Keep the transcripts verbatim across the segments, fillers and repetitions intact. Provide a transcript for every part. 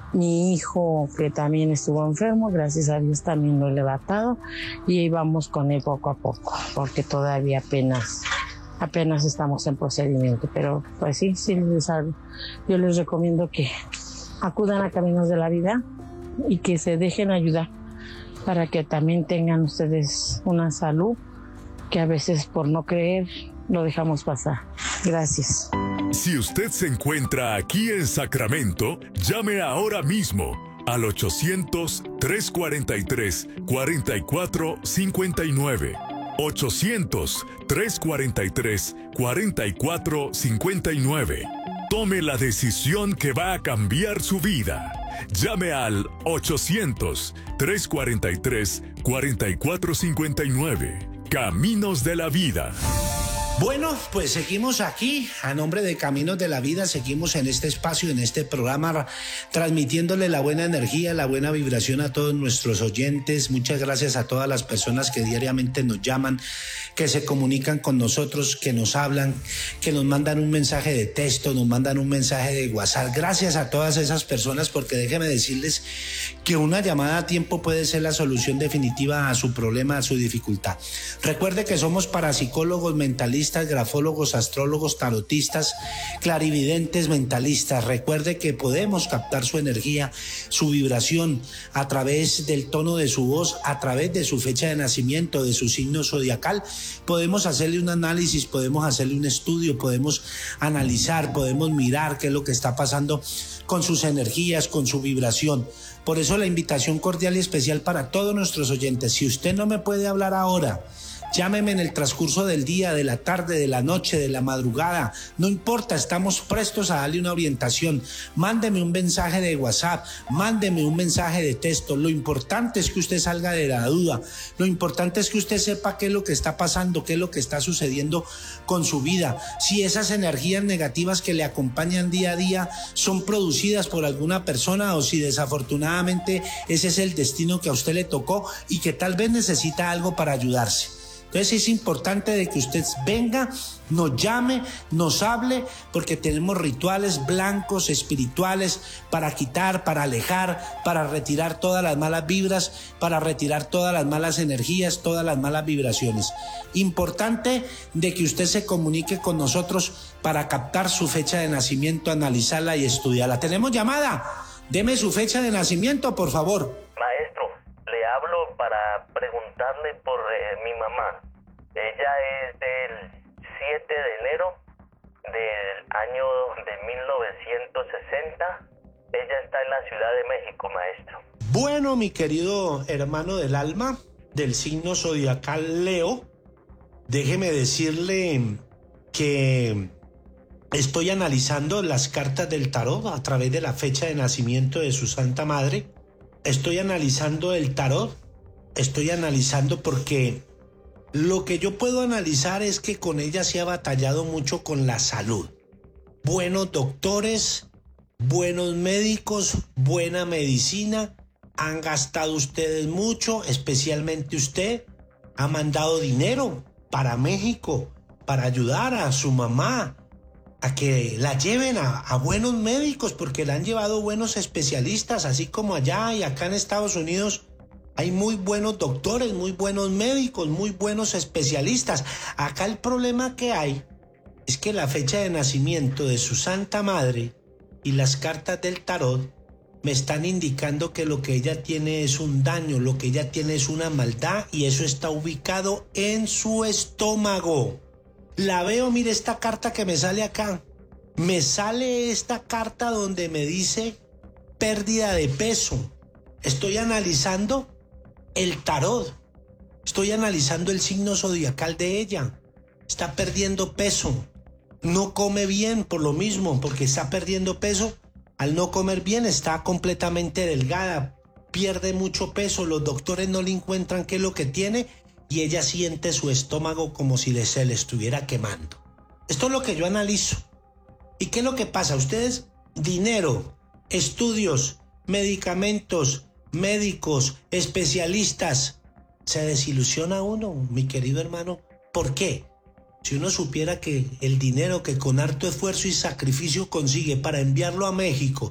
Mi hijo, que también estuvo enfermo, gracias a Dios también lo he levantado y ahí vamos con él poco a poco, porque todavía apenas, apenas estamos en procedimiento. Pero pues sí, sí, les, yo les recomiendo que acudan a Caminos de la Vida y que se dejen ayudar para que también tengan ustedes una salud que a veces por no creer lo dejamos pasar. Gracias. Si usted se encuentra aquí en Sacramento, llame ahora mismo al ochocientos, tres cuarenta y tres, cuarenta y cuatro cincuenta y nueve. ochocientos, tres cuarenta y tres, cuarenta y cuatro cincuenta y nueve. Tome la decisión que va a cambiar su vida. Llame al ochocientos, tres cuarenta y tres, cuarenta y cuatro cincuenta y nueve. Caminos de la Vida. Bueno, pues seguimos aquí, a nombre de Caminos de la Vida, seguimos en este espacio, en este programa, transmitiéndole la buena energía, la buena vibración a todos nuestros oyentes. Muchas gracias a todas las personas que diariamente nos llaman, que se comunican con nosotros, que nos hablan, que nos mandan un mensaje de texto, nos mandan un mensaje de WhatsApp. Gracias a todas esas personas, porque déjenme decirles que una llamada a tiempo puede ser la solución definitiva a su problema, a su dificultad. Recuerde que somos parapsicólogos, mentalistas, grafólogos, astrólogos, tarotistas, clarividentes, mentalistas. Recuerde que podemos captar su energía, su vibración a través del tono de su voz, a través de su fecha de nacimiento, de su signo zodiacal. Podemos hacerle un análisis, podemos hacerle un estudio, podemos analizar, podemos mirar qué es lo que está pasando con sus energías, con su vibración. Por eso la invitación cordial y especial para todos nuestros oyentes. Si usted no me puede hablar ahora, llámeme en el transcurso del día, de la tarde, de la noche, de la madrugada. No importa, estamos prestos a darle una orientación. Mándeme un mensaje de WhatsApp, mándeme un mensaje de texto. Lo importante es que usted salga de la duda. Lo importante es que usted sepa qué es lo que está pasando, qué es lo que está sucediendo con su vida. Si esas energías negativas que le acompañan día a día son producidas por alguna persona o si desafortunadamente ese es el destino que a usted le tocó y que tal vez necesita algo para ayudarse. Entonces es importante de que usted venga, nos llame, nos hable, porque tenemos rituales blancos, espirituales, para quitar, para alejar, para retirar todas las malas vibras, para retirar todas las malas energías, todas las malas vibraciones. Importante de que usted se comunique con nosotros para captar su fecha de nacimiento, analizarla y estudiarla. ¿Tenemos llamada? Deme su fecha de nacimiento, por favor. Maestro, le hablo para preguntarle por eh, mi mamá. Ella es del siete de enero del año de mil novecientos sesenta. Ella está en la Ciudad de México, maestro. Bueno, mi querido hermano del alma, del signo zodiacal Leo, déjeme decirle que estoy analizando las cartas del tarot a través de la fecha de nacimiento de su Santa Madre. Estoy analizando el tarot, estoy analizando porque lo que yo puedo analizar es que con ella se ha batallado mucho con la salud. Buenos doctores, buenos médicos, buena medicina, han gastado ustedes mucho, especialmente usted, ha mandado dinero para México para ayudar a su mamá a que la lleven a, a buenos médicos, porque la han llevado buenos especialistas, así como allá y acá en Estados Unidos hay muy buenos doctores, muy buenos médicos, muy buenos especialistas. Acá el problema que hay es que la fecha de nacimiento de su Santa Madre y las cartas del tarot me están indicando que lo que ella tiene es un daño, lo que ella tiene es una maldad, y eso está ubicado en su estómago. La veo, mire esta carta que me sale acá. Me sale esta carta donde me dice pérdida de peso. Estoy analizando el tarot. Estoy analizando el signo zodiacal de ella. Está perdiendo peso. No come bien por lo mismo, porque está perdiendo peso. Al no comer bien está completamente delgada. Pierde mucho peso. Los doctores no le encuentran qué es lo que tiene. Y ella siente su estómago como si se le estuviera quemando. Esto es lo que yo analizo. ¿Y qué es lo que pasa? Ustedes, dinero, estudios, medicamentos, médicos, especialistas. Se desilusiona uno, mi querido hermano. ¿Por qué? Si uno supiera que el dinero que con harto esfuerzo y sacrificio consigue para enviarlo a México,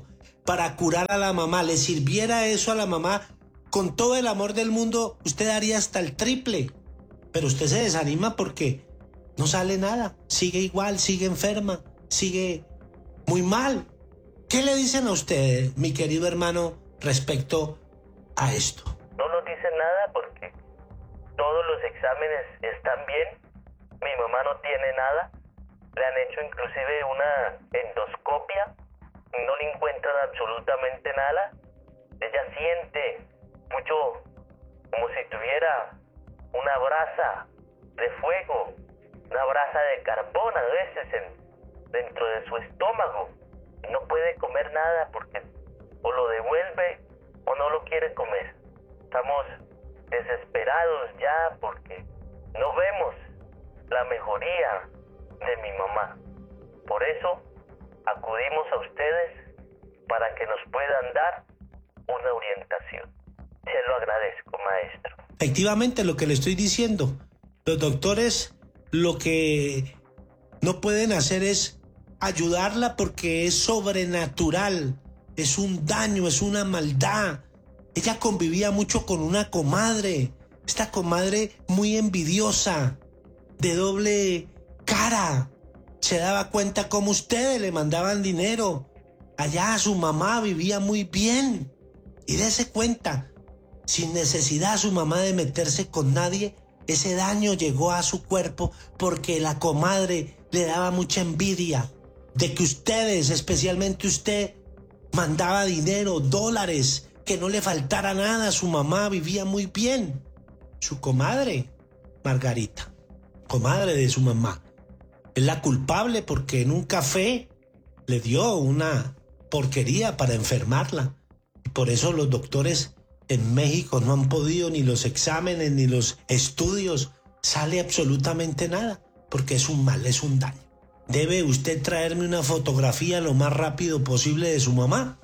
para curar a la mamá, le sirviera eso a la mamá, con todo el amor del mundo, usted daría hasta el triple. Pero usted se desanima porque no sale nada, sigue igual, sigue enferma, sigue muy mal. ¿Qué le dicen a usted, mi querido hermano, respecto a esto? No nos dicen nada porque todos los exámenes están bien, mi mamá no tiene nada, le han hecho inclusive una endoscopia, no le encuentran absolutamente nada, ella siente mucho como si tuviera una brasa de fuego, una brasa de carbón a veces en, dentro de su estómago, y no puede comer nada porque o lo devuelve o no lo quiere comer. Estamos desesperados ya porque no vemos la mejoría de mi mamá. Por eso acudimos a ustedes para que nos puedan dar una orientación. Se lo agradezco, maestro. Efectivamente, lo que le estoy diciendo, los doctores lo que no pueden hacer es ayudarla porque es sobrenatural, es un daño, es una maldad. Ella convivía mucho con una comadre, esta comadre muy envidiosa, de doble cara. Se daba cuenta cómo ustedes le mandaban dinero. Allá su mamá vivía muy bien. Y dése cuenta, sin necesidad su mamá de meterse con nadie, ese daño llegó a su cuerpo porque la comadre le daba mucha envidia de que ustedes, especialmente usted, mandaba dinero, dólares, que no le faltara nada. Su mamá vivía muy bien. Su comadre, Margarita, comadre de su mamá, es la culpable porque en un café le dio una porquería para enfermarla. Y por eso los doctores en México no han podido, ni los exámenes, ni los estudios, sale absolutamente nada, porque es un mal, es un daño. Debe usted traerme una fotografía lo más rápido posible de su mamá,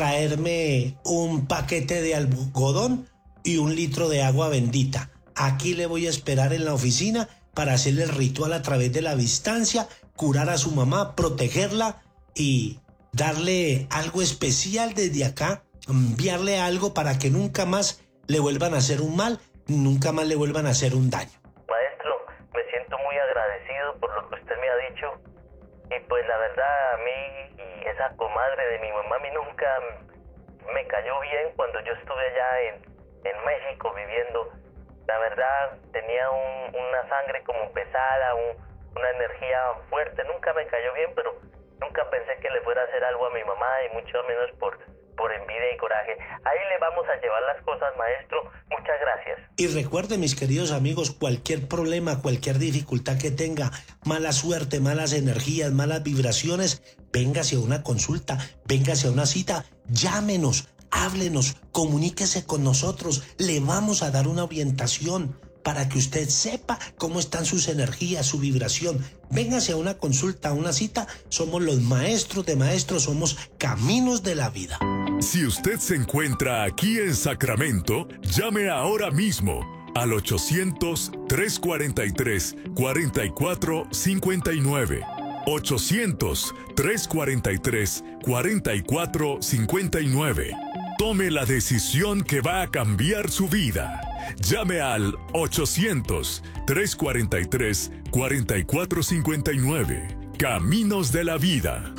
traerme un paquete de algodón y un litro de agua bendita. Aquí le voy a esperar en la oficina para hacerle el ritual a través de la distancia, curar a su mamá, protegerla y darle algo especial desde acá, enviarle algo para que nunca más le vuelvan a hacer un mal, nunca más le vuelvan a hacer un daño. Maestro, me siento muy agradecido por lo que usted me ha dicho y pues la verdad a mí y esa comadre de mi mamá a mí nunca me cayó bien cuando yo estuve allá en, en México viviendo. La verdad tenía un, una sangre como pesada, un, una energía fuerte, nunca me cayó bien, pero nunca pensé que le fuera a hacer algo a mi mamá y mucho menos por, por envidia y coraje. Ahí le vamos a llevar las cosas, maestro. Muchas gracias. Y recuerden, mis queridos amigos, cualquier problema, cualquier dificultad que tenga, mala suerte, malas energías, malas vibraciones, véngase a una consulta, véngase a una cita, llámenos, háblenos, comuníquese con nosotros, le vamos a dar una orientación para que usted sepa cómo están sus energías, su vibración. Véngase a una consulta, a una cita. Somos los maestros de maestros, somos Caminos de la Vida. Si usted se encuentra aquí en Sacramento, llame ahora mismo al ochocientos, tres cuarenta y tres, cuarenta y cuatro cincuenta y nueve. ochocientos, tres cuarenta y tres, cuarenta y cuatro cincuenta y nueve. Tome la decisión que va a cambiar su vida. Llame al ochocientos, tres cuarenta y tres, cuarenta y cuatro cincuenta y nueve. Caminos de la Vida.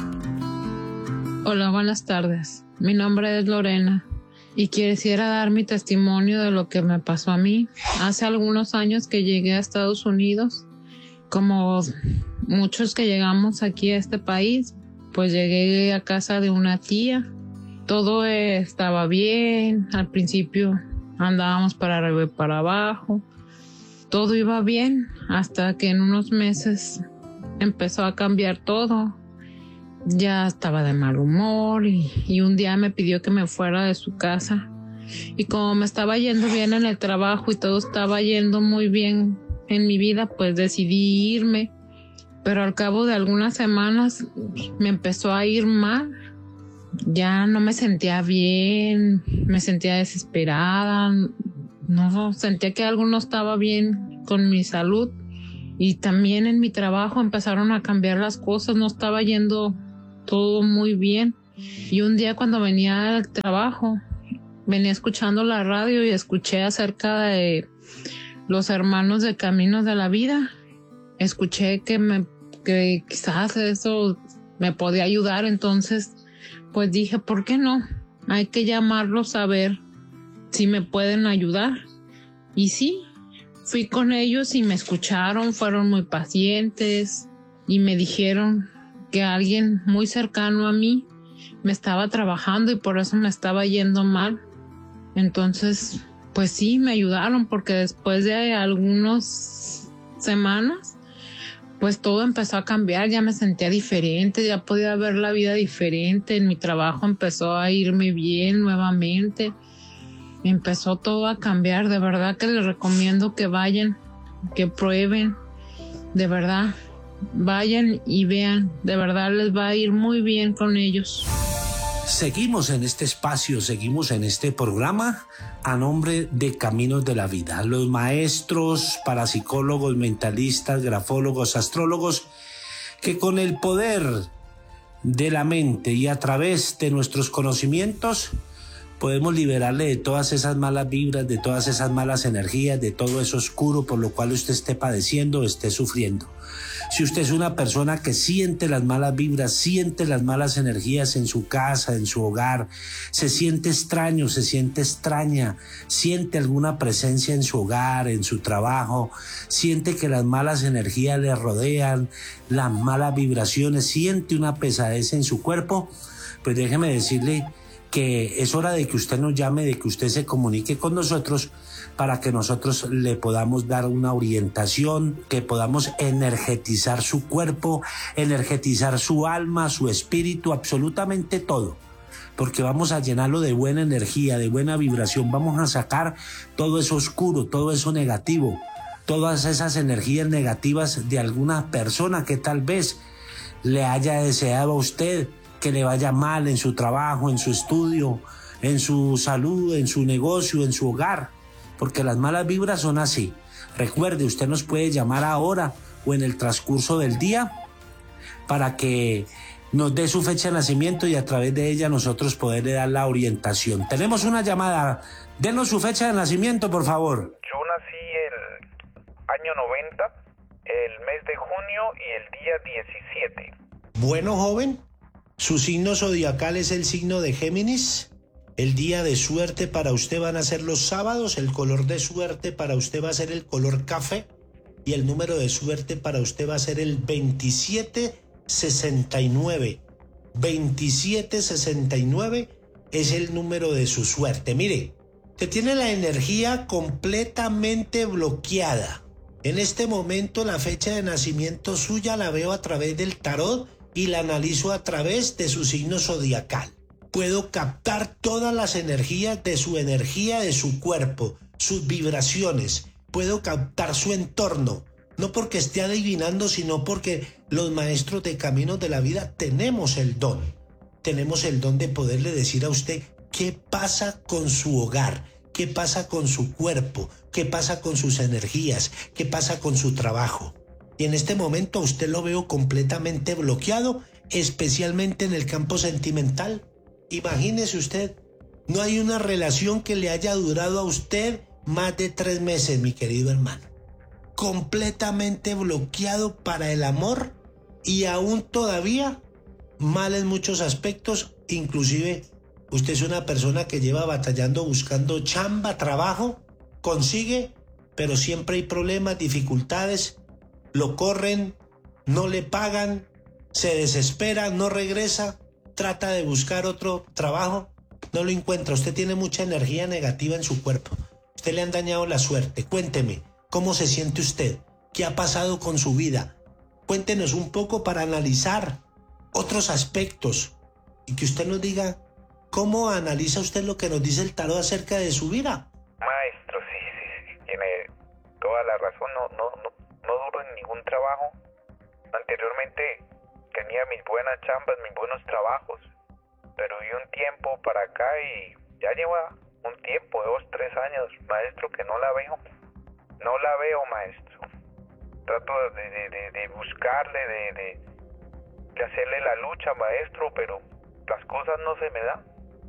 Hola, buenas tardes. Mi nombre es Lorena y quisiera dar mi testimonio de lo que me pasó a mí. Hace algunos años que llegué a Estados Unidos, como muchos que llegamos aquí a este país, pues llegué a casa de una tía. Todo estaba bien, al principio andábamos para arriba y para abajo, todo iba bien, hasta que en unos meses empezó a cambiar todo. Ya estaba de mal humor y, y un día me pidió que me fuera de su casa. Y como me estaba yendo bien en el trabajo y todo estaba yendo muy bien en mi vida, pues decidí irme. Pero al cabo de algunas semanas me empezó a ir mal. Ya no me sentía bien, me sentía desesperada, no sentía que algo no estaba bien con mi salud. Y también en mi trabajo empezaron a cambiar las cosas, no estaba yendo todo muy bien. Y un día cuando venía al trabajo, venía escuchando la radio y escuché acerca de los hermanos de Caminos de la Vida. Escuché que, me, que quizás eso me podía ayudar, entonces pues dije, ¿por qué no? Hay que llamarlos a ver si me pueden ayudar. Y sí, fui con ellos y me escucharon, fueron muy pacientes y me dijeron que alguien muy cercano a mí me estaba trabajando y por eso me estaba yendo mal. Entonces, pues sí, me ayudaron porque después de algunas semanas, pues todo empezó a cambiar, ya me sentía diferente, ya podía ver la vida diferente, en mi trabajo empezó a irme bien nuevamente, empezó todo a cambiar, de verdad que les recomiendo que vayan, que prueben, de verdad, vayan y vean, de verdad les va a ir muy bien con ellos. Seguimos en este espacio, seguimos en este programa a nombre de Caminos de la Vida. Los maestros, parapsicólogos, mentalistas, grafólogos, astrólogos, que con el poder de la mente y a través de nuestros conocimientos podemos liberarle de todas esas malas vibras, de todas esas malas energías, de todo eso oscuro por lo cual usted esté padeciendo o esté sufriendo. Si usted es una persona que siente las malas vibras, siente las malas energías en su casa, en su hogar, se siente extraño, se siente extraña, siente alguna presencia en su hogar, en su trabajo, siente que las malas energías le rodean, las malas vibraciones, siente una pesadez en su cuerpo, pues déjeme decirle que es hora de que usted nos llame, de que usted se comunique con nosotros para que nosotros le podamos dar una orientación, que podamos energetizar su cuerpo, energetizar su alma, su espíritu, absolutamente todo. Porque vamos a llenarlo de buena energía, de buena vibración, vamos a sacar todo eso oscuro, todo eso negativo, todas esas energías negativas de alguna persona que tal vez le haya deseado a usted que le vaya mal en su trabajo, en su estudio, en su salud, en su negocio, en su hogar, porque las malas vibras son así. Recuerde, usted nos puede llamar ahora o en el transcurso del día para que nos dé su fecha de nacimiento y a través de ella nosotros poderle dar la orientación. Tenemos una llamada. Denos su fecha de nacimiento, por favor. Yo nací el año noventa, el mes de junio y el día diecisiete. Bueno, joven, su signo zodiacal es el signo de Géminis. El día de suerte para usted van a ser los sábados, el color de suerte para usted va a ser el color café y el número de suerte para usted va a ser el veintisiete sesenta y nueve. veintisiete sesenta y nueve es el número de su suerte. Mire, usted tiene la energía completamente bloqueada. En este momento la fecha de nacimiento suya la veo a través del tarot y la analizo a través de su signo zodiacal. Puedo captar todas las energías de su energía, de su cuerpo, sus vibraciones. Puedo captar su entorno, no porque esté adivinando, sino porque los maestros de Caminos de la Vida tenemos el don. Tenemos el don de poderle decir a usted qué pasa con su hogar, qué pasa con su cuerpo, qué pasa con sus energías, qué pasa con su trabajo. Y en este momento a usted lo veo completamente bloqueado, especialmente en el campo sentimental. Imagínese usted, no hay una relación que le haya durado a usted más de tres meses, mi querido hermano. Completamente bloqueado para el amor y aún todavía mal en muchos aspectos. Inclusive usted es una persona que lleva batallando buscando chamba, trabajo, consigue, pero siempre hay problemas, dificultades, lo corren, no le pagan, se desespera, no regresa. Trata de buscar otro trabajo, no lo encuentra. Usted tiene mucha energía negativa en su cuerpo. Usted le han dañado la suerte. Cuénteme, ¿cómo se siente usted? ¿Qué ha pasado con su vida? Cuéntenos un poco para analizar otros aspectos y que usted nos diga cómo analiza usted lo que nos dice el tarot acerca de su vida. Maestro, sí, sí, sí, tiene toda la razón. No, no, no, no duro en ningún trabajo. Anteriormente tenía mis buenas chambas, mis buenos trabajos, pero di un tiempo para acá y ya lleva un tiempo, dos, tres años, maestro, que no la veo, no la veo, maestro. Trato de, de, de, de buscarle, de, de, de hacerle la lucha, maestro, pero las cosas no se me dan.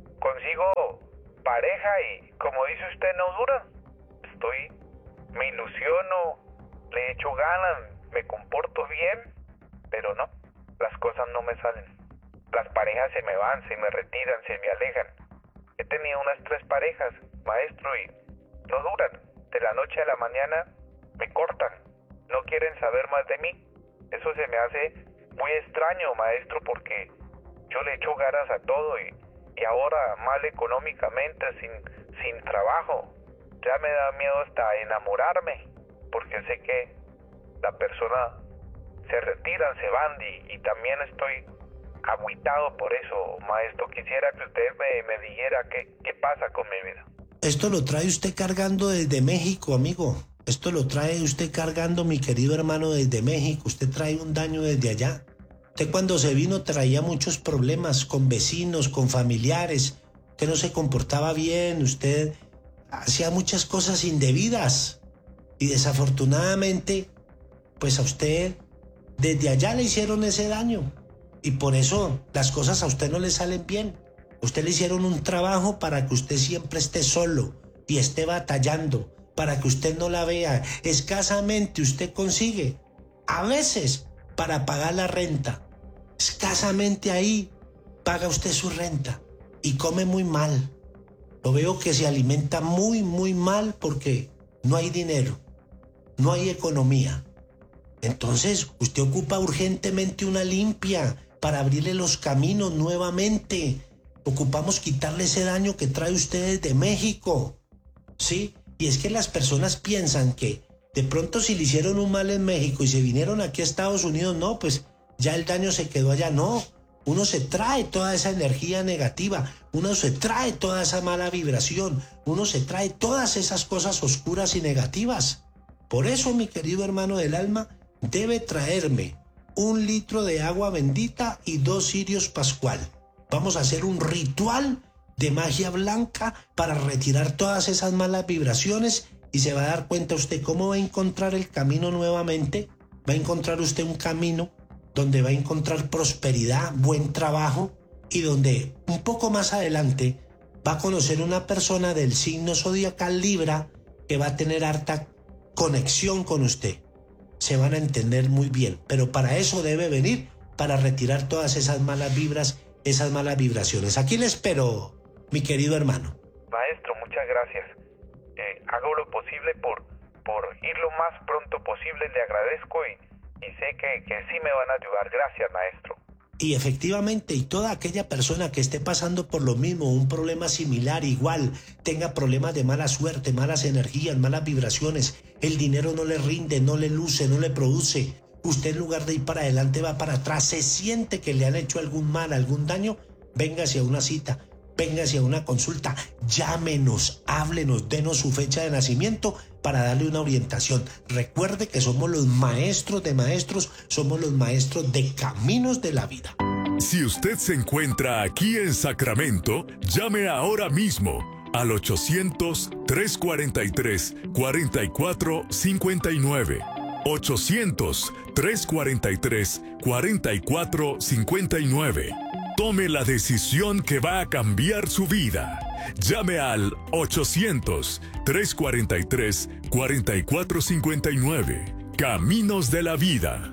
Consigo pareja y, como dice usted, no dura. Estoy, me ilusiono, le echo ganas, me comporto bien, pero no, las cosas no me salen. Las parejas se me van, se me retiran, se me alejan. He tenido unas tres parejas, maestro, y no duran. De la noche a la mañana me cortan, no quieren saber más de mí. Eso se me hace muy extraño, maestro, porque yo le echo ganas a todo y, y ahora mal económicamente, sin, sin trabajo, ya me da miedo hasta enamorarme, porque sé que la persona se retiran, se van y, y también estoy agüitado por eso, maestro. Quisiera que usted me, me dijera qué, qué pasa con mi vida. Esto lo trae usted cargando desde México, amigo. Esto lo trae usted cargando, mi querido hermano, desde México. Usted trae un daño desde allá. Usted cuando se vino traía muchos problemas con vecinos, con familiares. Usted no se comportaba bien, usted hacía muchas cosas indebidas. Y desafortunadamente, pues a usted desde allá le hicieron ese daño. Y por eso las cosas a usted no le salen bien. A usted le hicieron un trabajo para que usted siempre esté solo y esté batallando, para que usted no la vea. Escasamente usted consigue, a veces, para pagar la renta. Escasamente ahí paga usted su renta y come muy mal. Lo veo que se alimenta muy, muy mal porque no hay dinero, no hay economía. Entonces, usted ocupa urgentemente una limpia para abrirle los caminos nuevamente. Ocupamos quitarle ese daño que trae usted desde México, ¿sí? Y es que las personas piensan que de pronto si le hicieron un mal en México y se vinieron aquí a Estados Unidos, no, pues ya el daño se quedó allá. No, uno se trae toda esa energía negativa, uno se trae toda esa mala vibración, uno se trae todas esas cosas oscuras y negativas. Por eso, mi querido hermano del alma, debe traerme un litro de agua bendita y dos cirios pascual. Vamos a hacer un ritual de magia blanca para retirar todas esas malas vibraciones y se va a dar cuenta usted cómo va a encontrar el camino nuevamente. Va a encontrar usted un camino donde va a encontrar prosperidad, buen trabajo y donde un poco más adelante va a conocer una persona del signo zodiacal Libra que va a tener harta conexión con usted. Se van a entender muy bien, pero para eso debe venir, para retirar todas esas malas vibras, esas malas vibraciones. Aquí le espero, mi querido hermano. Maestro, muchas gracias. Eh, hago lo posible por, por ir lo más pronto posible, le agradezco y, y sé que, que sí me van a ayudar. Gracias, maestro. Y efectivamente, y toda aquella persona que esté pasando por lo mismo, un problema similar, igual, tenga problemas de mala suerte, malas energías, malas vibraciones, el dinero no le rinde, no le luce, no le produce, usted en lugar de ir para adelante va para atrás, se siente que le han hecho algún mal, algún daño, véngase a una cita, véngase a una consulta, llámenos, háblenos, denos su fecha de nacimiento para darle una orientación. Recuerde que somos los maestros de maestros, somos los maestros de caminos de la vida. Si usted se encuentra aquí en Sacramento, llame ahora mismo al ochocientos, tres cuarenta y tres, cuarenta y cuatro cincuenta y nueve. ochocientos, tres cuarenta y tres, cuarenta y cuatro cincuenta y nueve. Tome la decisión que va a cambiar su vida. Llame al ochocientos, tres cuarenta y tres, cuarenta y cuatro cincuenta y nueve. Caminos de la Vida.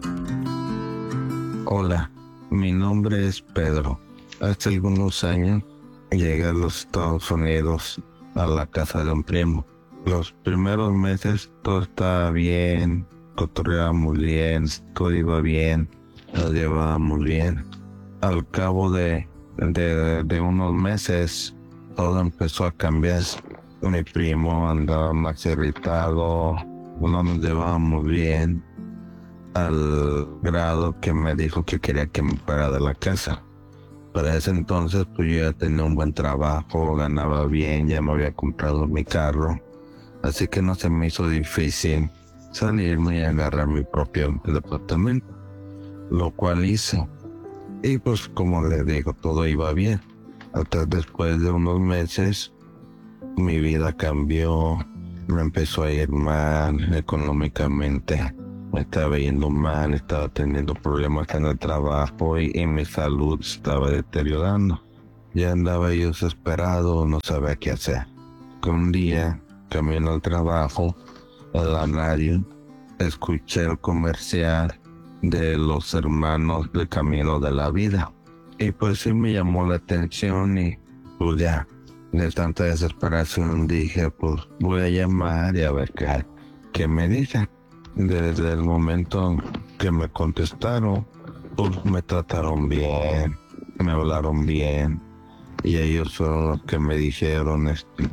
Hola, mi nombre es Pedro. Hace algunos años llegué a los Estados Unidos a la casa de un primo. Los primeros meses todo estaba bien, cotorreábamos bien, todo iba bien, nos llevábamos bien. Al cabo de, de, de unos meses, todo empezó a cambiar. Mi primo andaba más irritado, no nos llevábamos bien, al grado que me dijo que quería que me fuera de la casa. Para ese entonces, pues yo ya tenía un buen trabajo, ganaba bien, ya me había comprado mi carro, así que no se me hizo difícil salirme y agarrar mi propio departamento, lo cual hice. Y pues como les digo, todo iba bien. Hasta después de unos meses, mi vida cambió, me empezó a ir mal económicamente. me estaba yendo mal, estaba teniendo problemas en el trabajo y, y mi salud estaba deteriorando. Ya andaba yo desesperado, no sabía qué hacer. Que un día, camino al trabajo, en la radio, escuché el comercial de los hermanos del Camino de la Vida. Y pues sí me llamó la atención y pues ya, de tanta desesperación dije, pues voy a llamar y a ver qué, qué me dicen. Desde el momento que me contestaron, pues me trataron bien, me hablaron bien. Y ellos fueron los que me dijeron este,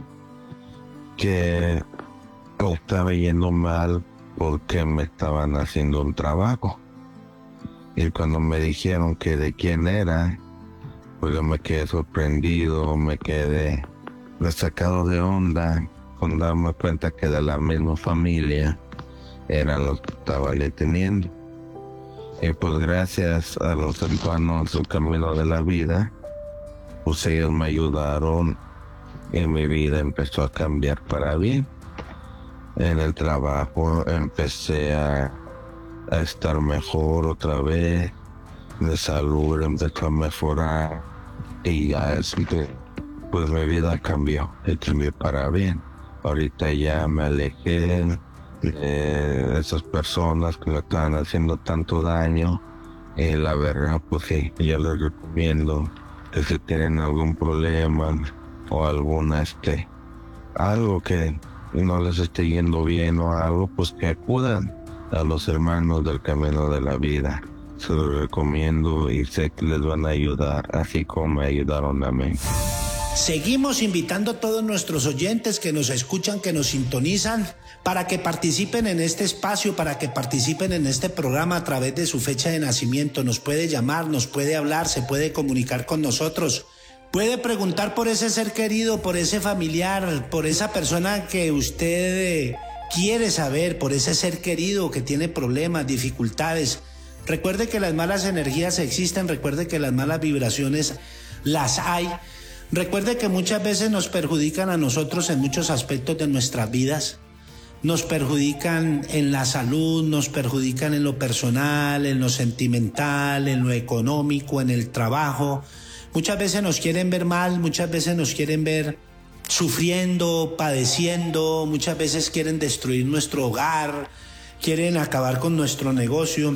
que estaba yendo mal porque me estaban haciendo un trabajo. Y cuando me dijeron que de quién era, pues yo me quedé sorprendido, me quedé sacado de onda con darme cuenta que de la misma familia eran los que estaba deteniendo. Y pues gracias a los hermanos del Camino de la Vida, pues ellos me ayudaron y mi vida empezó a cambiar para bien. En el trabajo empecé a, a estar mejor otra vez, de salud empezó a mejorar y ya es que pues mi vida cambió, y cambió para bien. Ahorita ya me alejé de esas personas que me estaban haciendo tanto daño y la verdad pues sí, yo les recomiendo que si tienen algún problema o alguna este algo que no les esté yendo bien o algo, pues que acudan a los hermanos del Camino de la Vida. Se los recomiendo y sé que les van a ayudar, así como me ayudaron a mí. Seguimos invitando a todos nuestros oyentes que nos escuchan, que nos sintonizan, para que participen en este espacio, para que participen en este programa a través de su fecha de nacimiento. Nos puede llamar, nos puede hablar, se puede comunicar con nosotros. Puede preguntar por ese ser querido, por ese familiar, por esa persona que usted eh, quiere saber, por ese ser querido que tiene problemas, dificultades. Recuerde que las malas energías existen, recuerde que las malas vibraciones las hay. Recuerde que muchas veces nos perjudican a nosotros en muchos aspectos de nuestras vidas. Nos perjudican en la salud, nos perjudican en lo personal, en lo sentimental, en lo económico, en el trabajo. Muchas veces nos quieren ver mal, muchas veces nos quieren ver sufriendo, padeciendo, muchas veces quieren destruir nuestro hogar, quieren acabar con nuestro negocio.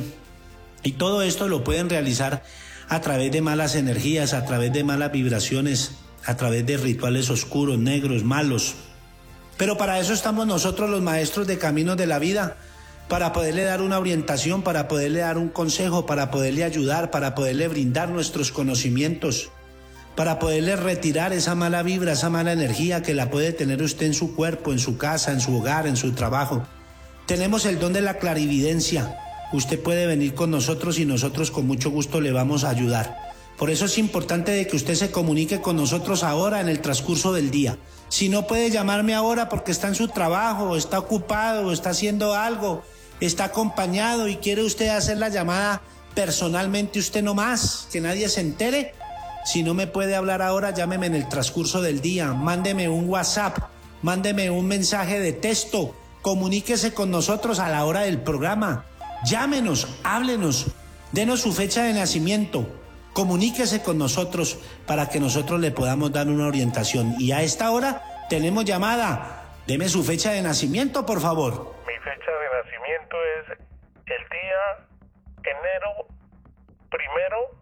Y todo esto lo pueden realizar a través de malas energías, a través de malas vibraciones, a través de rituales oscuros, negros, malos. Pero para eso estamos nosotros los maestros de Caminos de la Vida, para poderle dar una orientación, para poderle dar un consejo, para poderle ayudar, para poderle brindar nuestros conocimientos, para poderle retirar esa mala vibra, esa mala energía que la puede tener usted en su cuerpo, en su casa, en su hogar, en su trabajo. Tenemos el don de la clarividencia. Usted puede venir con nosotros y nosotros con mucho gusto le vamos a ayudar. Por eso es importante de que usted se comunique con nosotros ahora en el transcurso del día. Si no puede llamarme ahora porque está en su trabajo, está ocupado, está haciendo algo, está acompañado y quiere usted hacer la llamada personalmente usted nomás, que nadie se entere. Si no me puede hablar ahora, llámeme en el transcurso del día, mándeme un WhatsApp, mándeme un mensaje de texto, comuníquese con nosotros a la hora del programa. Llámenos, háblenos, denos su fecha de nacimiento, comuníquese con nosotros para que nosotros le podamos dar una orientación. Y a esta hora tenemos llamada. Deme su fecha de nacimiento, por favor. Mi fecha de nacimiento es el día enero primero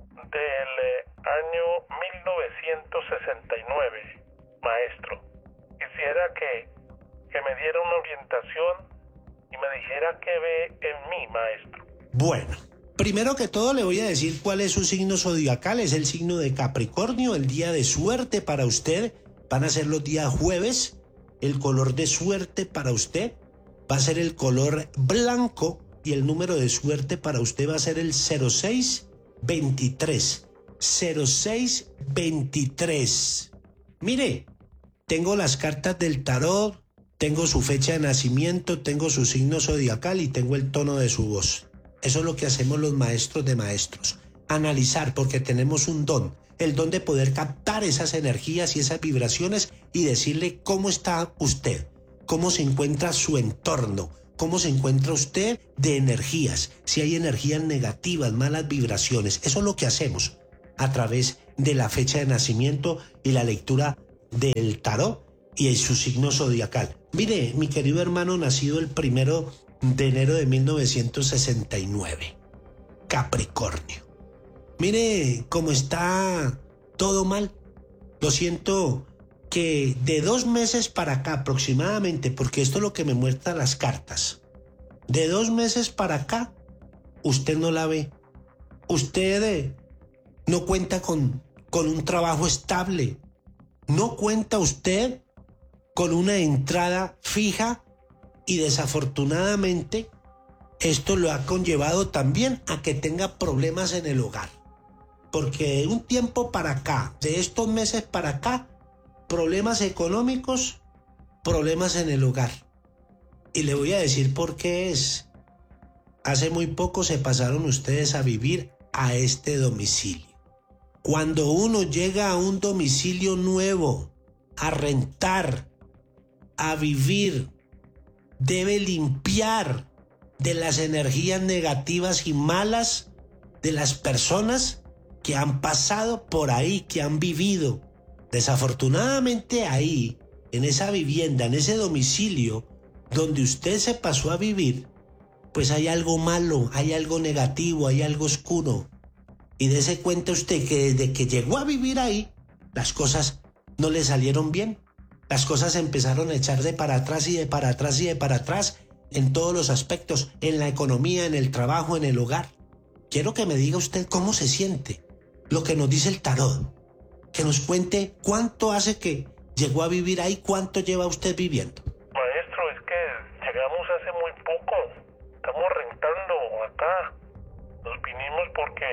del año mil novecientos sesenta y nueve, maestro. Quisiera que, que me diera una orientación y me dijera qué ve en mí, maestro. Bueno, primero que todo le voy a decir cuál es su signo zodiacal. Es el signo de Capricornio. El día de suerte para usted van a ser los días jueves. El color de suerte para usted va a ser el color blanco y el número de suerte para usted va a ser el cero seis veintitrés. cero seis veintitrés. Mire, tengo las cartas del tarot, tengo su fecha de nacimiento, tengo su signo zodiacal y tengo el tono de su voz. Eso es lo que hacemos los maestros de maestros. Analizar, porque tenemos un don. El don de poder captar esas energías y esas vibraciones y decirle cómo está usted, cómo se encuentra su entorno, cómo se encuentra usted de energías, si hay energías negativas, malas vibraciones. Eso es lo que hacemos a través de la fecha de nacimiento y la lectura del tarot y su signo zodiacal. Mire, mi querido hermano, nacido el primero de enero de mil novecientos sesenta y nueve, Capricornio. Mire cómo está todo mal. Lo siento que de dos meses para acá aproximadamente, porque esto es lo que me muestran las cartas, de dos meses para acá, usted no la ve. Usted eh, no cuenta con, con un trabajo estable. No cuenta usted con una entrada fija y desafortunadamente esto lo ha conllevado también a que tenga problemas en el hogar. Porque de un tiempo para acá, de estos meses para acá, problemas económicos, problemas en el hogar. Y le voy a decir por qué es. Hace muy poco se pasaron ustedes a vivir a este domicilio. Cuando uno llega a un domicilio nuevo, a rentar, a vivir, debe limpiar de las energías negativas y malas de las personas que han pasado por ahí, que han vivido. Desafortunadamente ahí, en esa vivienda, en ese domicilio donde usted se pasó a vivir, pues hay algo malo, hay algo negativo, hay algo oscuro. Y dése cuenta usted que desde que llegó a vivir ahí, las cosas no le salieron bien. Las cosas empezaron a echar de para atrás y de para atrás y de para atrás en todos los aspectos, en la economía, en el trabajo, en el hogar. Quiero que me diga usted cómo se siente, lo que nos dice el tarot. Que nos cuente cuánto hace que llegó a vivir ahí, cuánto lleva usted viviendo. Maestro, es que llegamos hace muy poco. Estamos rentando acá. Nos vinimos porque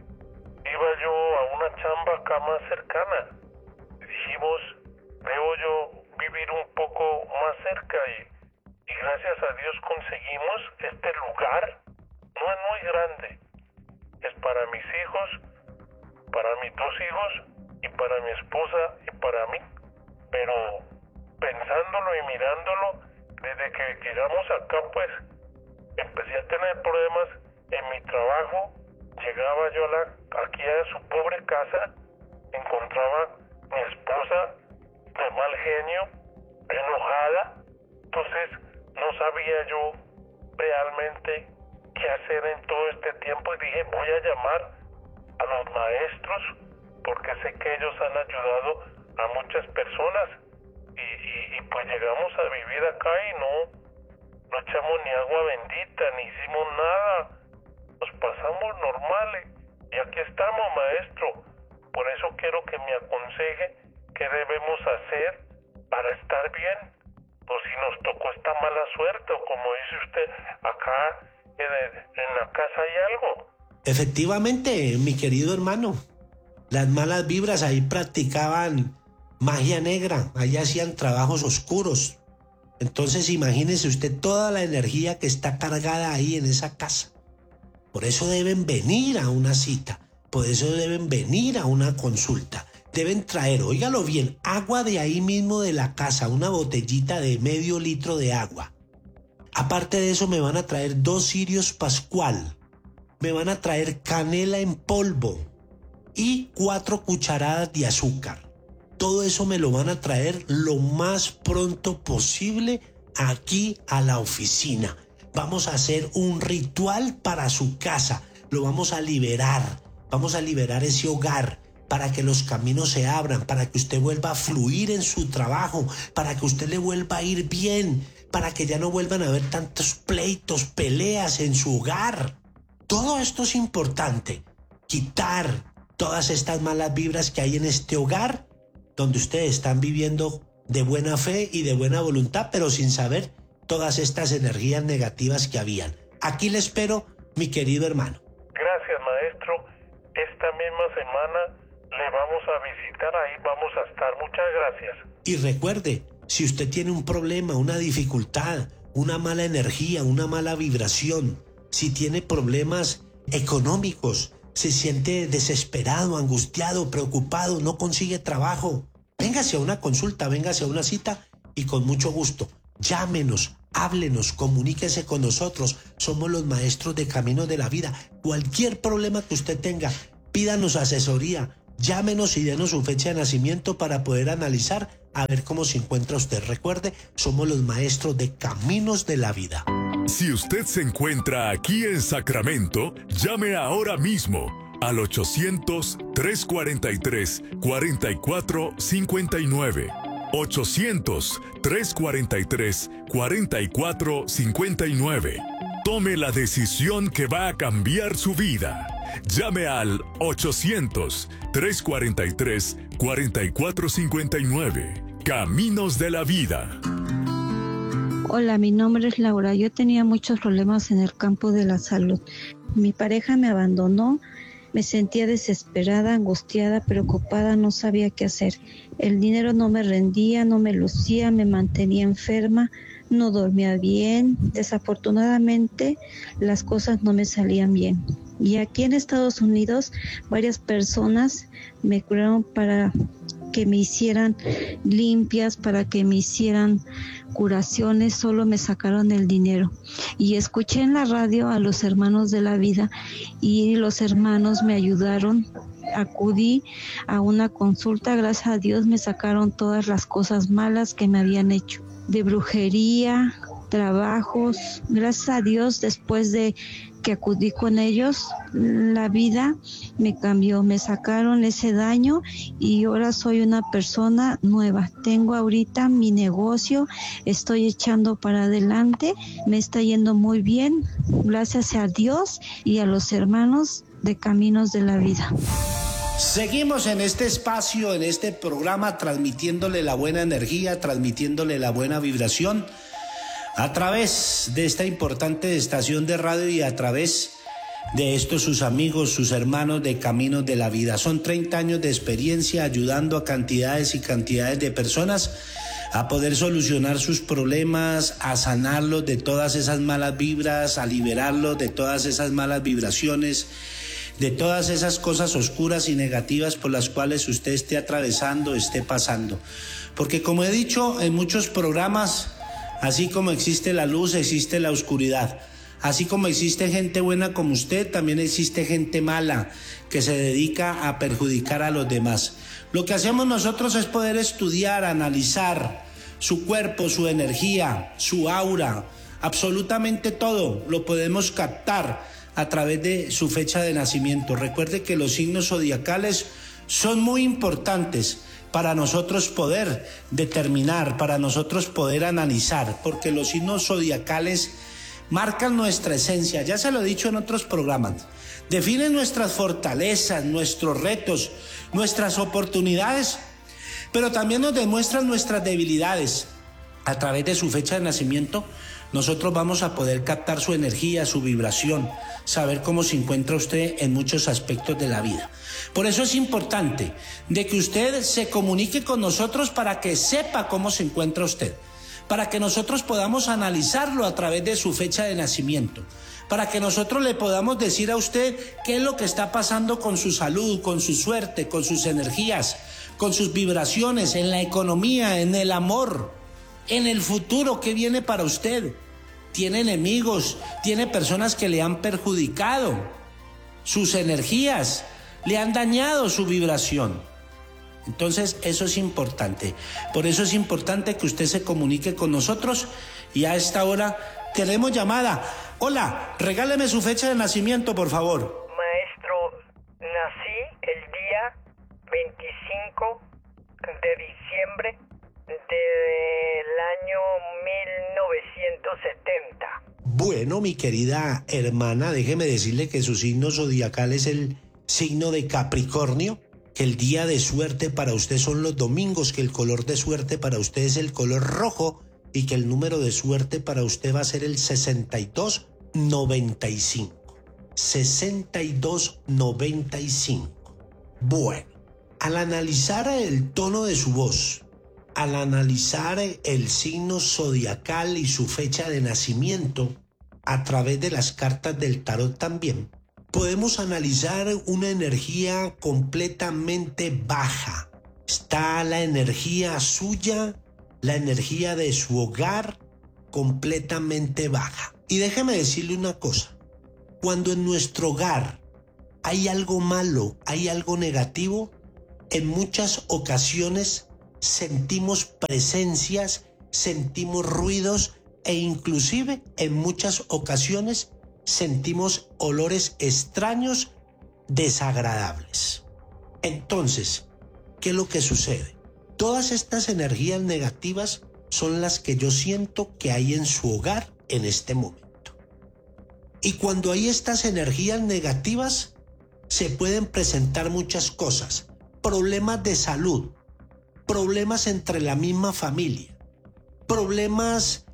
iba yo a una chamba acá más cercana. Dijimos, debo yo vivir un poco más cerca y, y gracias a Dios conseguimos este lugar. No es muy grande. Es para mis hijos, para mis dos hijos y para mi esposa y para mí. Pero pensándolo y mirándolo, desde que llegamos acá pues empecé a tener problemas en mi trabajo. Llegaba yo a la, aquí a su pobre casa, encontraba mi esposa de mal genio, enojada. Entonces no sabía yo realmente qué hacer en todo este tiempo y dije, voy a llamar a los maestros porque sé que ellos han ayudado a muchas personas y, y, y pues llegamos a vivir acá y no, no echamos ni agua bendita, ni hicimos nada, nos pasamos normales y aquí estamos, maestro. Por eso quiero que me aconseje qué debemos hacer para estar bien, o si nos tocó esta mala suerte, o como dice usted, acá en, en la casa hay algo. Efectivamente, mi querido hermano, las malas vibras ahí practicaban magia negra, ahí hacían trabajos oscuros. Entonces imagínese usted toda la energía que está cargada ahí en esa casa. Por eso deben venir a una cita, por eso deben venir a una consulta. Deben traer, óigalo bien, agua de ahí mismo de la casa, una botellita de medio litro de agua. Aparte de eso me van a traer dos cirios pascual, me van a traer canela en polvo y cuatro cucharadas de azúcar. Todo eso me lo van a traer lo más pronto posible aquí a la oficina. Vamos a hacer un ritual para su casa, lo vamos a liberar, vamos a liberar ese hogar para que los caminos se abran, para que usted vuelva a fluir en su trabajo, para que usted le vuelva a ir bien, para que ya no vuelvan a haber tantos pleitos, peleas en su hogar. Todo esto es importante, quitar todas estas malas vibras que hay en este hogar, donde ustedes están viviendo de buena fe y de buena voluntad, pero sin saber todas estas energías negativas que habían. Aquí le espero, mi querido hermano. Gracias, maestro. Esta misma semana le vamos a visitar, ahí vamos a estar. Muchas gracias. Y recuerde, si usted tiene un problema, una dificultad, una mala energía, una mala vibración, si tiene problemas económicos, se siente desesperado, angustiado, preocupado, no consigue trabajo, véngase a una consulta, véngase a una cita y con mucho gusto, llámenos Háblenos, comuníquese con nosotros. Somos los maestros de Caminos de la Vida. Cualquier problema que usted tenga, pídanos asesoría. Llámenos y denos su fecha de nacimiento para poder analizar a ver cómo se encuentra usted. Recuerde, somos los maestros de Caminos de la Vida. Si usted se encuentra aquí en Sacramento, llame ahora mismo al ochocientos, trescientos cuarenta y tres, cuarenta y cuatro cincuenta y nueve. ochocientos, trescientos cuarenta y tres, cuarenta y cuatro cincuenta y nueve. Tome la decisión que va a cambiar su vida. Llame al ochocientos, trescientos cuarenta y tres, cuarenta y cuatro cincuenta y nueve. Caminos de la Vida. Hola, mi nombre es Laura. Yo tenía muchos problemas en el campo de la salud. Mi pareja me abandonó. Me sentía desesperada, angustiada, preocupada, no sabía qué hacer. El dinero no me rendía, no me lucía, me mantenía enferma, no dormía bien. Desafortunadamente, las cosas no me salían bien. Y aquí en Estados Unidos, varias personas me curaron para que me hicieran limpias, para que me hicieran curaciones, solo me sacaron el dinero. Y escuché en la radio a los hermanos de la vida y los hermanos me ayudaron. Acudí a una consulta, gracias a Dios me sacaron todas las cosas malas que me habían hecho, de brujería, trabajos. Gracias a Dios, después de que acudí con ellos, la vida me cambió, me sacaron ese daño y ahora soy una persona nueva. Tengo ahorita mi negocio, estoy echando para adelante, me está yendo muy bien, gracias a Dios y a los hermanos de Caminos de la Vida. Seguimos en este espacio, en este programa, transmitiéndole la buena energía, transmitiéndole la buena vibración a través de esta importante estación de radio y a través de estos sus amigos, sus hermanos de Caminos de la Vida. Son treinta años de experiencia ayudando a cantidades y cantidades de personas a poder solucionar sus problemas, a sanarlos de todas esas malas vibras, a liberarlos de todas esas malas vibraciones, de todas esas cosas oscuras y negativas por las cuales usted esté atravesando, esté pasando. Porque como he dicho en muchos programas, así como existe la luz, existe la oscuridad. Así como existe gente buena como usted, también existe gente mala que se dedica a perjudicar a los demás. Lo que hacemos nosotros es poder estudiar, analizar su cuerpo, su energía, su aura, absolutamente todo lo podemos captar a través de su fecha de nacimiento. Recuerde que los signos zodiacales son muy importantes para nosotros poder determinar, para nosotros poder analizar, porque los signos zodiacales marcan nuestra esencia. Ya se lo he dicho en otros programas. Definen nuestras fortalezas, nuestros retos, nuestras oportunidades, pero también nos demuestran nuestras debilidades. A través de su fecha de nacimiento, nosotros vamos a poder captar su energía, su vibración, saber cómo se encuentra usted en muchos aspectos de la vida. Por eso es importante de que usted se comunique con nosotros para que sepa cómo se encuentra usted, para que nosotros podamos analizarlo a través de su fecha de nacimiento, para que nosotros le podamos decir a usted qué es lo que está pasando con su salud, con su suerte, con sus energías, con sus vibraciones, en la economía, en el amor, en el futuro que viene para usted. Tiene enemigos, tiene personas que le han perjudicado sus energías, le han dañado su vibración. Entonces eso es importante. Por eso es importante que usted se comunique con nosotros y a esta hora tenemos llamada. Hola, regáleme su fecha de nacimiento, por favor. Maestro, nací el día veinticinco de diciembre del año mil novecientos setenta. Bueno, mi querida hermana, déjeme decirle que su signo zodiacal es el signo de Capricornio, que el día de suerte para usted son los domingos, que el color de suerte para usted es el color rojo y que el número de suerte para usted va a ser el sesenta y dos noventa y cinco. sesenta y dos noventa y cinco. Bueno, al analizar el tono de su voz, al analizar el signo zodiacal y su fecha de nacimiento, a través de las cartas del tarot también, podemos analizar una energía completamente baja. Está la energía suya, la energía de su hogar, completamente baja. Y déjeme decirle una cosa, cuando en nuestro hogar hay algo malo, hay algo negativo, en muchas ocasiones sentimos presencias, sentimos ruidos e inclusive en muchas ocasiones sentimos olores extraños, desagradables. Entonces, ¿qué es lo que sucede? Todas estas energías negativas son las que yo siento que hay en su hogar en este momento. Y cuando hay estas energías negativas, se pueden presentar muchas cosas. Problemas de salud, problemas entre la misma familia, problemas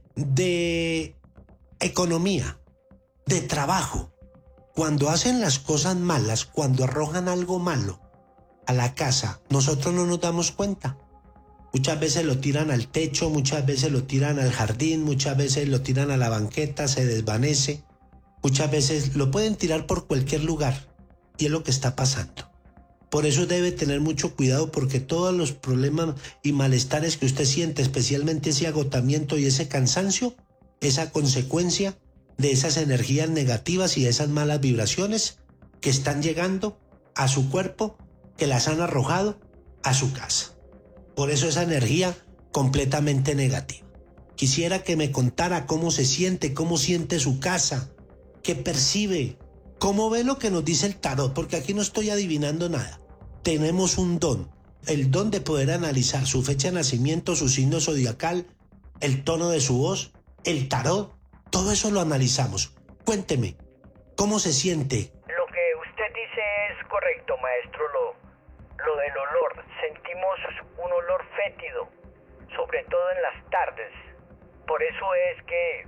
de economía, de trabajo. Cuando hacen las cosas malas, cuando arrojan algo malo a la casa, nosotros no nos damos cuenta. Muchas veces lo tiran al techo, muchas veces lo tiran al jardín, muchas veces lo tiran a la banqueta, se desvanece. Muchas veces lo pueden tirar por cualquier lugar y es lo que está pasando. Por eso debe tener mucho cuidado, porque todos los problemas y malestares que usted siente, especialmente ese agotamiento y ese cansancio, es a consecuencia de esas energías negativas y de esas malas vibraciones que están llegando a su cuerpo, que las han arrojado a su casa. Por eso esa energía completamente negativa. Quisiera que me contara cómo se siente, cómo siente su casa, qué percibe, cómo ve lo que nos dice el tarot, porque aquí no estoy adivinando nada. Tenemos un don, el don de poder analizar su fecha de nacimiento, su signo zodiacal, el tono de su voz, el tarot, todo eso lo analizamos. Cuénteme, ¿cómo se siente? Lo que usted dice es correcto, maestro, lo, lo del olor. Sentimos un olor fétido, sobre todo en las tardes. Por eso es que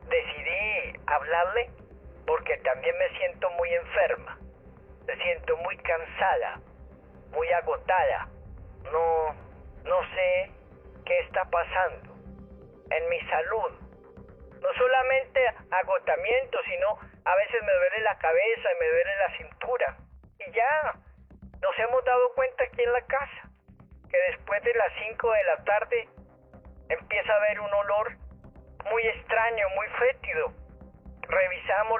decidí hablarle, porque también me siento muy enferma, me siento muy cansada, muy agotada. No, no sé qué está pasando en mi salud. No solamente agotamiento, sino a veces me duele la cabeza y me duele la cintura. Y ya nos hemos dado cuenta aquí en la casa que después de las cinco de la tarde empieza a haber un olor muy extraño, muy fétido. Revisamos,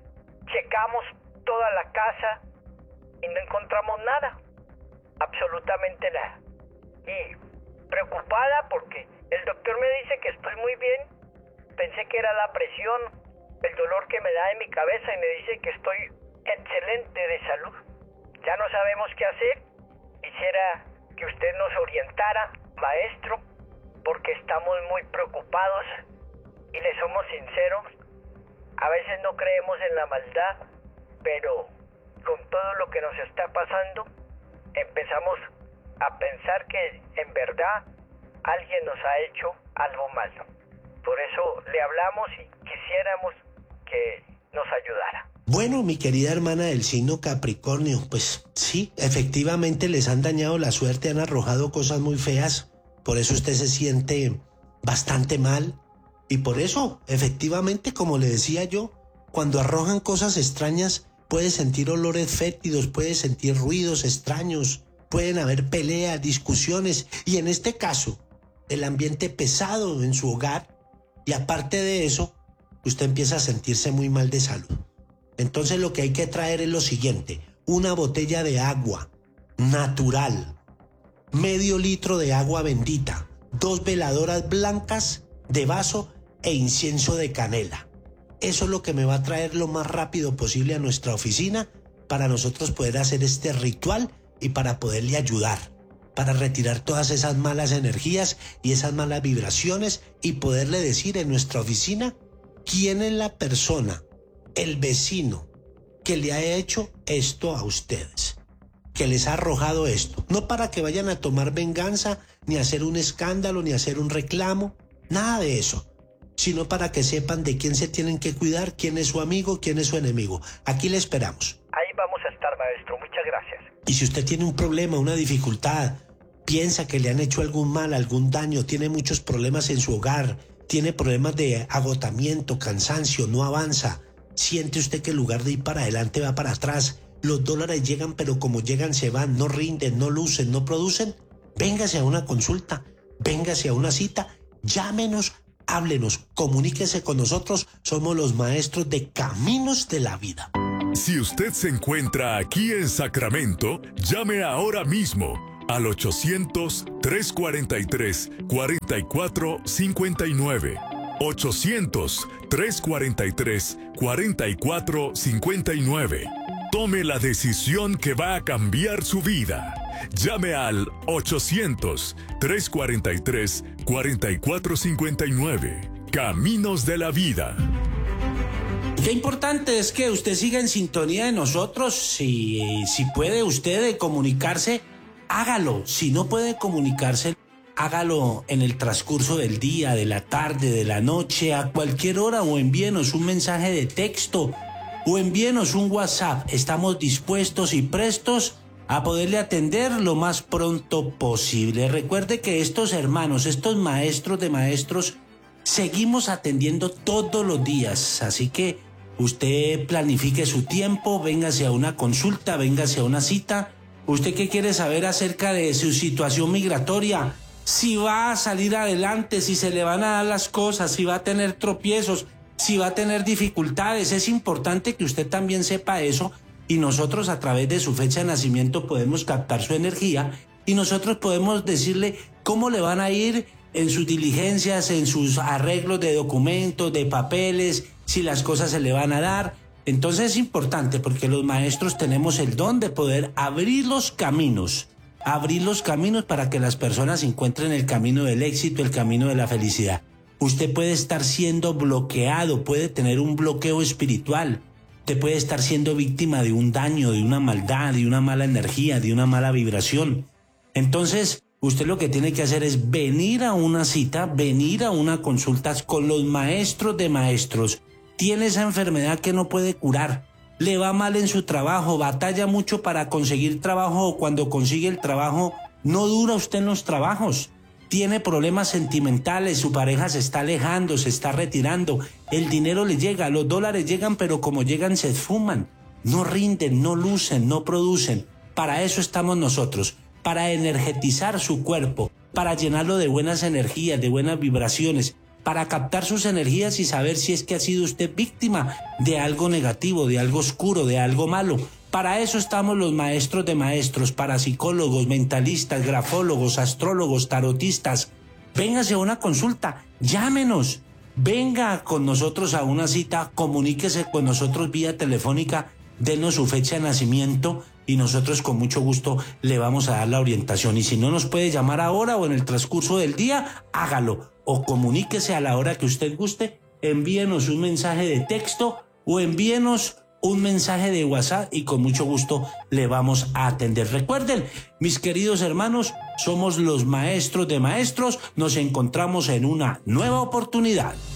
checamos toda la casa y no encontramos nada, absolutamente nada. Y preocupada porque el doctor me dice que estoy muy bien. Pensé que era la presión, el dolor que me da en mi cabeza, y me dice que estoy excelente de salud. Ya no sabemos qué hacer. Quisiera que usted nos orientara, maestro, porque estamos muy preocupados y le somos sinceros. A veces no creemos en la maldad, pero con todo lo que nos está pasando, empezamos a pensar que en verdad alguien nos ha hecho algo malo. Por eso le hablamos y quisiéramos que nos ayudara. Bueno, mi querida hermana del signo Capricornio, pues sí, efectivamente les han dañado la suerte, han arrojado cosas muy feas, por eso usted se siente bastante mal, y por eso, efectivamente, como le decía yo, cuando arrojan cosas extrañas, puede sentir olores fétidos, puede sentir ruidos extraños, pueden haber peleas, discusiones, y en este caso, el ambiente pesado en su hogar, y aparte de eso, usted empieza a sentirse muy mal de salud. Entonces lo que hay que traer es lo siguiente: una botella de agua natural, medio litro de agua bendita, dos veladoras blancas de vaso e incienso de canela. Eso es lo que me va a traer lo más rápido posible a nuestra oficina para nosotros poder hacer este ritual y para poderle ayudar, para retirar todas esas malas energías y esas malas vibraciones y poderle decir en nuestra oficina quién es la persona, el vecino que le ha hecho esto a ustedes, que les ha arrojado esto. No para que vayan a tomar venganza, ni hacer un escándalo, ni hacer un reclamo, nada de eso, sino para que sepan de quién se tienen que cuidar, quién es su amigo, quién es su enemigo. Aquí le esperamos. Ahí vamos a estar, maestro. Muchas gracias. Y si usted tiene un problema, una dificultad, piensa que le han hecho algún mal, algún daño, tiene muchos problemas en su hogar, tiene problemas de agotamiento, cansancio, no avanza, siente usted que en lugar de ir para adelante va para atrás, los dólares llegan pero como llegan se van, no rinden, no lucen, no producen, véngase a una consulta, véngase a una cita, llámenos háblenos, comuníquese con nosotros, somos los maestros de Caminos de la Vida. Si usted se encuentra aquí en Sacramento, llame ahora mismo al ochocientos, tres cuarenta y tres, cuarenta y cuatro cincuenta y nueve. ochocientos, tres cuarenta y tres, cuarenta y cuatro cincuenta y nueve. Tome la decisión que va a cambiar su vida. Llame al ochocientos, tres cuarenta y tres, cuarenta y cuatro cincuenta y nueve. Caminos de la Vida. Qué importante es que usted siga en sintonía de nosotros. Si, si puede usted comunicarse, hágalo. Si no puede comunicarse, hágalo en el transcurso del día, de la tarde, de la noche, a cualquier hora, o envíenos un mensaje de texto o envíenos un WhatsApp. Estamos dispuestos y prestos a poderle atender lo más pronto posible. Recuerde que estos hermanos, estos maestros de maestros, seguimos atendiendo todos los días, así que usted planifique su tiempo, véngase a una consulta, véngase a una cita. ¿Usted qué quiere saber acerca de su situación migratoria? Si va a salir adelante, si se le van a dar las cosas, si va a tener tropiezos, si va a tener dificultades. Es importante que usted también sepa eso, y nosotros a través de su fecha de nacimiento podemos captar su energía y nosotros podemos decirle cómo le van a ir en sus diligencias, en sus arreglos de documentos, de papeles, si las cosas se le van a dar. Entonces es importante, porque los maestros tenemos el don de poder abrir los caminos, abrir los caminos para que las personas encuentren el camino del éxito, el camino de la felicidad. Usted puede estar siendo bloqueado, puede tener un bloqueo espiritual, usted puede estar siendo víctima de un daño, de una maldad, de una mala energía, de una mala vibración. Entonces, usted lo que tiene que hacer es venir a una cita, venir a una consulta con los maestros de maestros. Tiene esa enfermedad que no puede curar, le va mal en su trabajo, batalla mucho para conseguir trabajo, o cuando consigue el trabajo no dura usted en los trabajos. Tiene problemas sentimentales, su pareja se está alejando, se está retirando, el dinero le llega, los dólares llegan, pero como llegan se esfuman, no rinden, no lucen, no producen. Para eso estamos nosotros, para energetizar su cuerpo, para llenarlo de buenas energías, de buenas vibraciones, para captar sus energías y saber si es que ha sido usted víctima de algo negativo, de algo oscuro, de algo malo. Para eso estamos los maestros de maestros, parapsicólogos, mentalistas, grafólogos, astrólogos, tarotistas. Véngase a una consulta, llámenos, venga con nosotros a una cita, comuníquese con nosotros vía telefónica, denos su fecha de nacimiento y nosotros con mucho gusto le vamos a dar la orientación. Y si no nos puede llamar ahora o en el transcurso del día, hágalo o comuníquese a la hora que usted guste, envíenos un mensaje de texto o envíenos un mensaje de WhatsApp y con mucho gusto le vamos a atender. Recuerden, mis queridos hermanos, somos los maestros de maestros. Nos encontramos en una nueva oportunidad.